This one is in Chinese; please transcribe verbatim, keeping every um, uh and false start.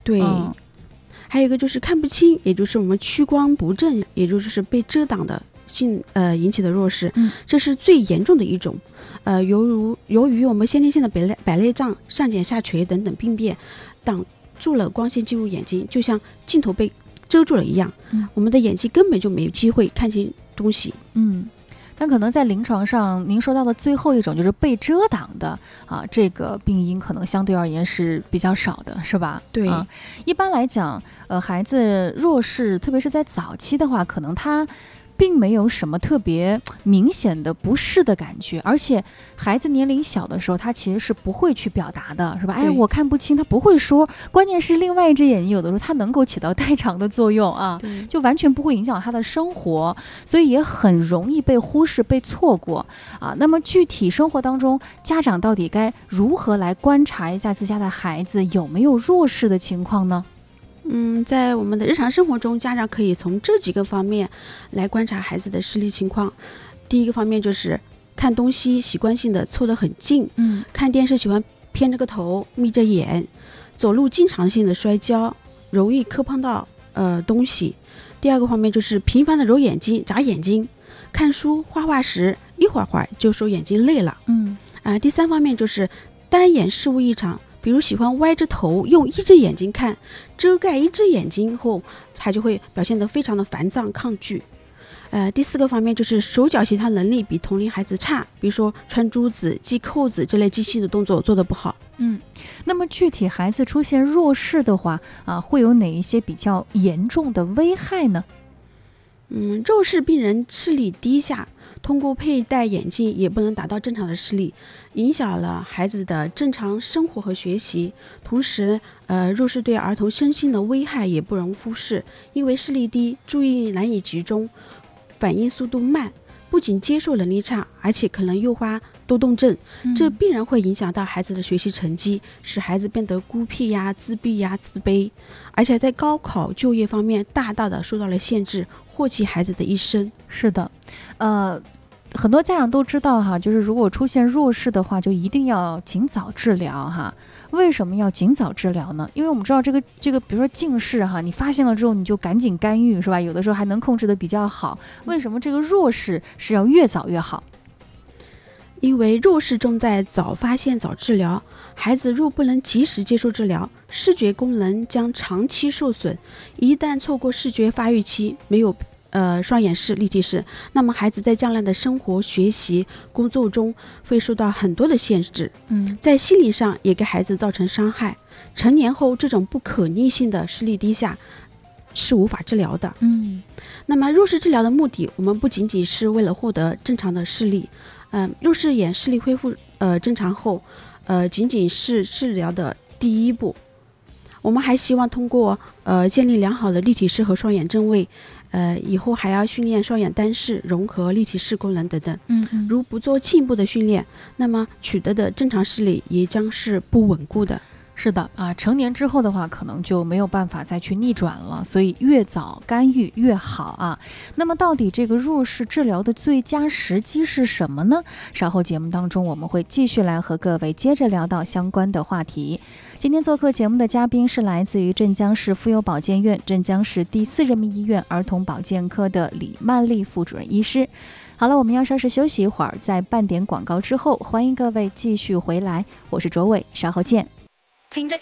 对、 嗯、 还有一个就是看不清，也就是我们屈光不正，也就是被遮挡的性呃引起的弱视、 嗯、 这是最严重的一种。呃，犹如由于我们先天性的白内白内障、上睑下垂等等病变，挡住了光线进入眼睛，就像镜头被遮住了一样、 嗯、 我们的眼睛根本就没有机会看清东西。 嗯，但可能在临床上，您说到的最后一种就是被遮挡的啊，这个病因可能相对而言是比较少的，是吧？ 对、 啊，一般来讲，呃，孩子弱视，特别是在早期的话，可能他并没有什么特别明显的不适的感觉，而且孩子年龄小的时候，他其实是不会去表达的，是吧？哎，我看不清，他不会说。关键是另外一只眼睛有的时候它能够起到代偿的作用啊，就完全不会影响他的生活，所以也很容易被忽视、被错过啊。那么具体生活当中，家长到底该如何来观察一下自家的孩子有没有弱视的情况呢？ 嗯，在我们的日常生活中，家长可以从这几个方面来观察孩子的视力情况。第一个方面就是看东西习惯性的凑得很近， 嗯， 看电视喜欢偏着个头、眯着眼，走路经常性的摔跤，容易磕碰到呃东西。第二个方面就是频繁的揉眼睛、眨眼睛，看书、画画时一会儿会儿就说眼睛累了。 嗯， 啊、呃，第三方面就是单眼视物异常。比如喜欢歪着头用一只眼睛看，遮盖一只眼睛后，他就会表现得非常的烦躁抗拒。呃，第四个方面就是手脚协调能力比同龄孩子差，比如说穿珠子、系扣子这类精细的动作做得不好。 嗯，那么具体孩子出现弱视的话啊，会有哪一些比较严重的危害呢？ 嗯，弱视病人视力低下，通过佩戴眼镜也不能达到正常的视力，影响了孩子的正常生活和学习。同时，呃，弱视对儿童身心的危害也不容忽视，因为视力低，注意力难以集中，反应速度慢，不仅接受能力差，而且可能诱发多动症，这必然会影响到孩子的学习成绩，使孩子变得孤僻呀、自闭呀、自卑，而且在高考就业方面大大的受到了限制，祸及孩子的一生。 是的，呃。很多家长都知道哈，就是如果出现弱视的话，就一定要尽早治疗哈。为什么要尽早治疗呢？因为我们知道这个这个，比如说近视哈，你发现了之后你就赶紧干预，是吧？有的时候还能控制的比较好。为什么这个弱视是要越早越好？ 因为弱视重在早发现早治疗，孩子若不能及时接受治疗，视觉功能将长期受损。一旦错过视觉发育期，没有呃，双眼视、立体视，那么孩子在将来的生活、学习、工作中会受到很多的限制， 嗯， 在心理上也给孩子造成伤害。成年后，这种不可逆性的视力低下是无法治疗的。 嗯， 那么弱视治疗的目的，我们不仅仅是为了获得正常的视力，嗯、呃，弱视眼视力恢复呃正常后，呃，仅仅是治疗的第一步。我们还希望通过呃建立良好的立体视和双眼正位，呃以后还要训练双眼单视、融合立体视功能等等。 嗯嗯， 如不做进一步的训练，那么取得的正常视力也将是不稳固的。 是的啊，成年之后的话，可能就没有办法再去逆转了，所以越早干预越好啊。那么，到底这个弱视治疗的最佳时机是什么呢？稍后节目当中，我们会继续来和各位接着聊到相关的话题。今天做客节目的嘉宾是来自于镇江市妇幼保健院镇江市第四人民医院儿童保健科的李曼丽副主任医师。好了，我们要稍事休息一会儿，在半点广告之后，欢迎各位继续回来。我是卓伟，稍后见。